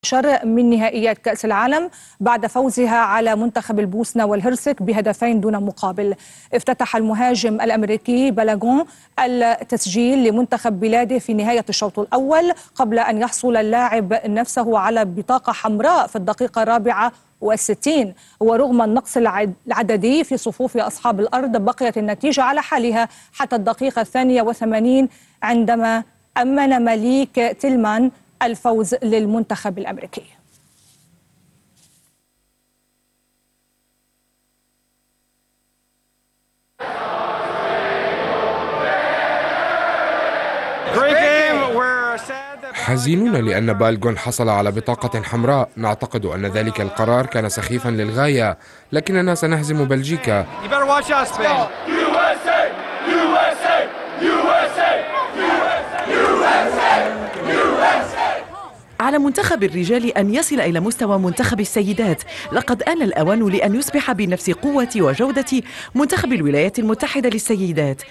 من نهائيات كأس العالم بعد فوزها على منتخب البوسنة والهرسك بهدفين دون مقابل. افتتح المهاجم الأمريكي بالاغون التسجيل لمنتخب بلاده في نهاية الشوط الأول قبل أن يحصل اللاعب نفسه على بطاقة حمراء في الدقيقة 64. ورغم النقص العددي في صفوف أصحاب الأرض بقيت النتيجة على حالها حتى الدقيقة 82 عندما أمن مليك تيلمان الفوز للمنتخب الأمريكي. حزينون لأن بالغون حصل على بطاقة حمراء. نعتقد أن ذلك القرار كان سخيفا للغاية، لكننا سنهزم بلجيكا. على منتخب الرجال أن يصل إلى مستوى منتخب السيدات. لقد آن الأوان لأن يصبح بنفس قوة وجودة منتخب الولايات المتحدة للسيدات.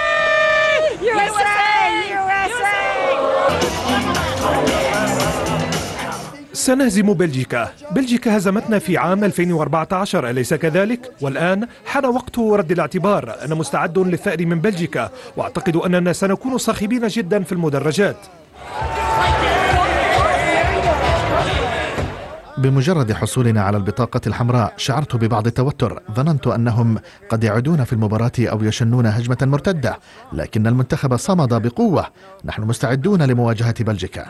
سنهزم بلجيكا. بلجيكا هزمتنا في عام 2014، أليس كذلك؟ والآن حان وقت رد الاعتبار. أنا مستعد للثأر من بلجيكا، وأعتقد أننا سنكون صاخبين جدا في المدرجات. بمجرد حصولنا على البطاقة الحمراء شعرت ببعض التوتر. ظننت أنهم قد يعودون في المباراة أو يشنون هجمة مرتدة، لكن المنتخب صمد بقوة. نحن مستعدون لمواجهة بلجيكا.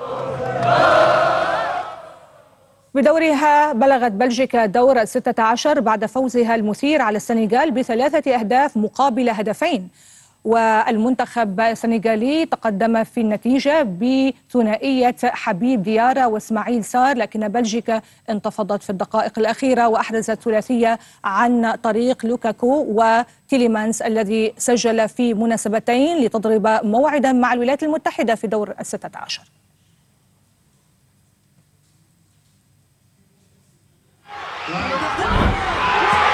بدورها بلغت بلجيكا دور 16 بعد فوزها المثير على السنغال ب3 أهداف مقابل هدفين. والمنتخب السنغالي تقدم في النتيجة بثنائية حبيب ديارة واسماعيل سار، لكن بلجيكا انتفضت في الدقائق الأخيرة وأحرزت ثلاثية عن طريق لوكاكو وتيليمانس الذي سجل في مناسبتين لتضرب موعدا مع الولايات المتحدة في دور 16.